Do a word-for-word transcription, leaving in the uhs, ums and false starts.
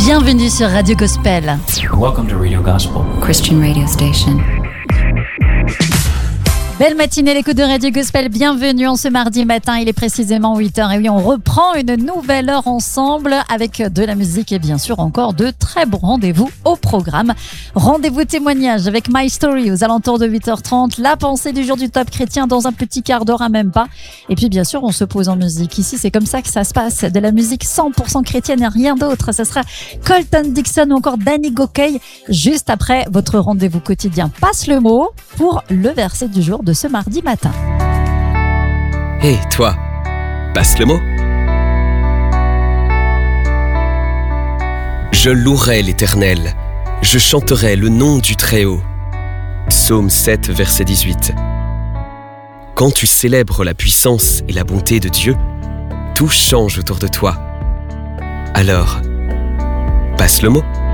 Bienvenue sur Radio Gospel. Welcome to Radio Gospel, Christian radio station. Belle matinée, l'écoute de Radio Gospel, bienvenue en ce mardi matin, il est précisément huit heures et oui, on reprend une nouvelle heure ensemble avec de la musique et bien sûr encore de très bons rendez-vous au programme. Rendez-vous témoignage avec My Story aux alentours de huit heures trente, la pensée du jour du top chrétien dans un petit quart d'heure à même pas. Et puis bien sûr, on se pose en musique. Ici, c'est comme ça que ça se passe, de la musique cent pour cent chrétienne et rien d'autre. Ça sera Colton Dixon ou encore Danny Gokey juste après votre rendez-vous quotidien. Passe le mot pour le verset du jour de ce mardi matin. Hé, hey, toi, passe le mot. Je louerai l'Éternel, je chanterai le nom du Très-Haut. Psaume sept, verset dix-huit. Quand tu célèbres la puissance et la bonté de Dieu, tout change autour de toi. Alors, passe le mot.